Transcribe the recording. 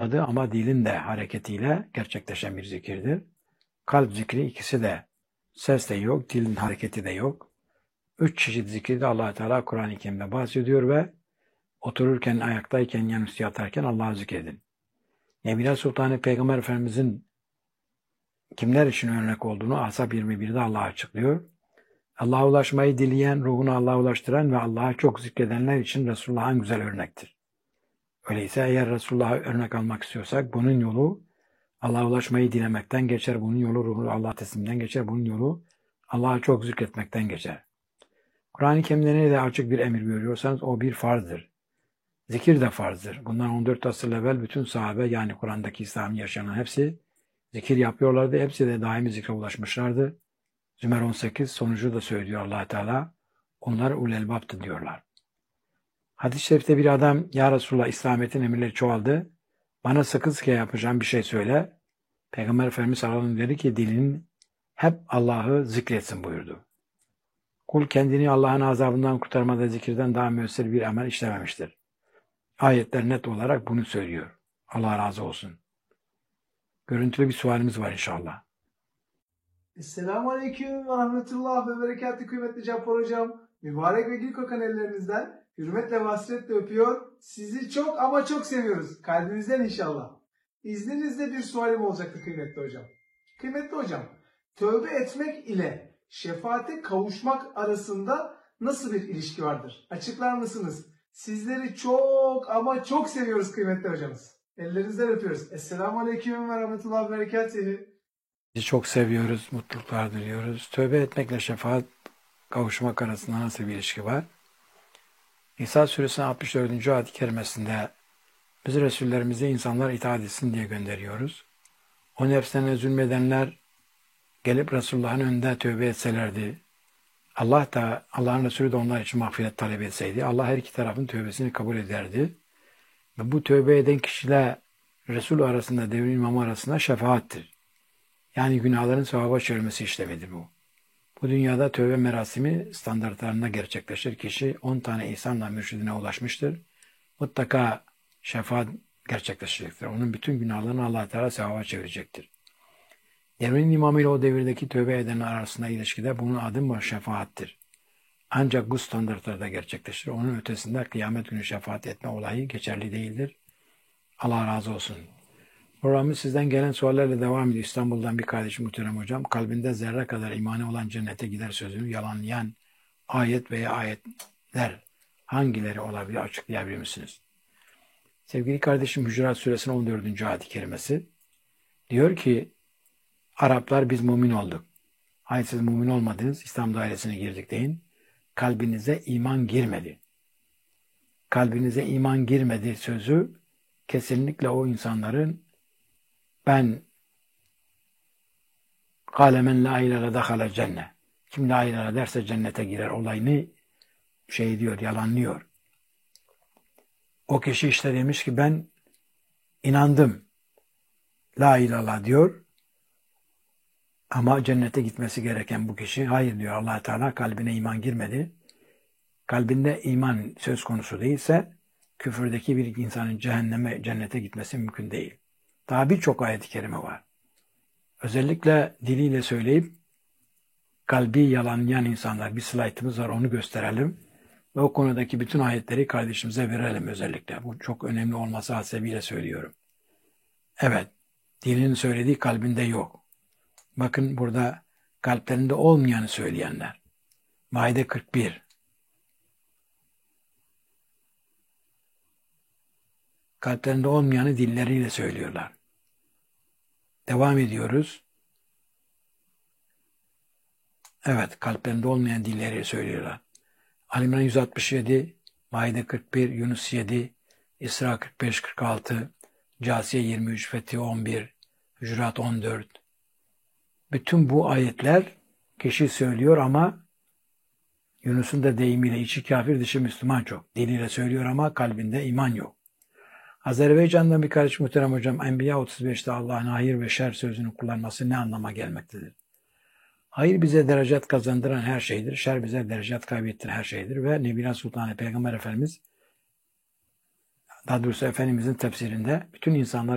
adı ama dilin de hareketiyle gerçekleşen bir zikirdir. Kalp zikri ikisi de ses de yok, dilin hareketi de yok. 3 çeşit zikirde Allah Teala Kur'an-ı Kerim'de bahsediyor ve otururken, ayaktayken, yanüstü yatarken Allah'ı zikredin. Nebiler Sultanı Peygamber Efendimizin kimler için örnek olduğunu Ashab 21'de Allah açıklıyor. Allah'a ulaşmayı dileyen, ruhunu Allah'a ulaştıran ve Allah'a çok zikredenler için Resulullah'ın güzel örnektir. Öyleyse eğer Resulullah'a örnek almak istiyorsak bunun yolu Allah'a ulaşmayı dilemekten geçer. Bunun yolu ruhunu Allah'a teslimden geçer. Bunun yolu Allah'a çok zikretmekten geçer. Kur'an-ı Kerim'de nerede açık bir emir görüyorsanız o bir farzdır. Zikir de farzdır. Bundan 14 asır evvel bütün sahabe yani Kur'an'daki İslam'ı yaşanan hepsi zikir yapıyorlardı. Hepsi de daimi zikre ulaşmışlardı. Zümer 18 sonucu da söylüyor Allah Teala. Onlar ulul elbaptı diyorlar. Hadis-i şerifte bir adam ya Resulullah İslamiyet'in emirleri çoğaldı. Bana sıkı sıkı yapacağım bir şey söyle. Peygamber Efendimiz sallallahu aleyhi ve sellem dedi ki dilin hep Allah'ı zikretsin buyurdu. Kul kendini Allah'ın azabından kurtarmada zikirden daha müessir bir amel işlememiştir. Ayetler net olarak bunu söylüyor. Allah razı olsun. Görüntülü bir sualimiz var inşallah. Esselamu Aleyküm ve Rahmetullah ve Berekatü kıymetli Cappar Hocam. Mübarek ve gül kokan ellerinizden hürmetle ve hasretle öpüyor. Sizi çok ama çok seviyoruz. Kalbimizden inşallah. İzninizle bir sualim olacaktı kıymetli hocam. Kıymetli hocam, tövbe etmek ile şefaate kavuşmak arasında nasıl bir ilişki vardır? Açıklar mısınız? Sizleri çok ama çok seviyoruz kıymetli hocamız. Ellerinizden öpüyoruz. Esselamu Aleyküm ve Rahmetullah ve Berekatühü. Sizi çok seviyoruz, mutluluklar diliyoruz. Tövbe etmekle şefaat kavuşmak arasında nasıl bir ilişki var? İsa Suresinin 64. ayet-i kerimesinde biz Resullerimize insanlar itaat etsin diye gönderiyoruz. O nefslerine zulmedenler gelip Resulullah'ın önünde tövbe etselerdi, Allah'ın Resulü de onlar için mağfiret talep etseydi, Allah her iki tarafın tövbesini kabul ederdi. Ve bu tövbe eden kişiyle Resul arasında, devrin imamı arasında şefaattir. Yani günahların sevaba çevirmesi işlemidir bu. Bu dünyada tövbe merasimi standartlarında gerçekleşir. Kişi 10 tane ihsanla mürşidine ulaşmıştır. Mutlaka şefaat gerçekleşecektir. Onun bütün günahlarını Allah Teala sevaba çevirecektir. Devrin imamı ile o devirdeki tövbe edenler arasında ilişkide bunun adı şefaattir. Ancak bu standartlarda gerçekleşir. Onun ötesinde kıyamet günü şefaat etme olayı geçerli değildir. Allah razı olsun. Programımız sizden gelen suallerle devam ediyor. İstanbul'dan bir kardeşim muhterem hocam. Kalbinde zerre kadar imanı olan cennete gider sözünü yalanlayan ayet veya ayetler hangileri olabilir açıklayabilir misiniz? Sevgili kardeşim Hucurat Suresinin 14. ayet-i kerimesi diyor ki Araplar biz mümin olduk. Hayır siz mümin olmadınız. İslam dairesine girdik deyin. Kalbinize iman girmedi. Kalbinize iman girmedi sözü kesinlikle o insanların ben kâlemen la ilahe dakhala cennet. Kim la ilahe derse cennete girer olayını diyor, yalanlıyor. O kişi işte demiş ki ben inandım. La ilahe diyor. Ama cennete gitmesi gereken bu kişi hayır diyor Allah Teala kalbine iman girmedi. Kalbinde iman söz konusu değilse küfürdeki bir insanın cennete gitmesi mümkün değil. Daha birçok ayet-i kerime var. Özellikle diliyle söyleyip kalbi yalanlayan insanlar bir slaytımız var onu gösterelim. Ve o konudaki bütün ayetleri kardeşimize verelim özellikle. Bu çok önemli olması hasebiyle söylüyorum. Evet, dilinin söylediği kalbinde yok. Bakın burada kalplerinde olmayanı söyleyenler. Maide 41. Kalplerinde olmayanı dilleriyle söylüyorlar. Devam ediyoruz. Evet, kalplerinde olmayan dilleri söylüyorlar. Ali İmran 167, Maide 41, Yunus 7, İsra 45-46, Câsiye 23, Fetih 11, Hucurat 14. Bütün bu ayetler kişi söylüyor ama Yunus'un da deyimiyle içi kafir dışı Müslüman çok. Diliyle söylüyor ama kalbinde iman yok. Azerbaycan'dan bir kardeş muhterem hocam Enbiya 35'te Allah'ın hayır ve şer sözünü kullanması ne anlama gelmektedir? Hayır bize derecat kazandıran her şeydir. Şer bize derecat kaybettiren her şeydir. Ve Nebiler Sultanı Peygamber Efendimiz daha doğrusu Efendimizin tefsirinde bütün insanlar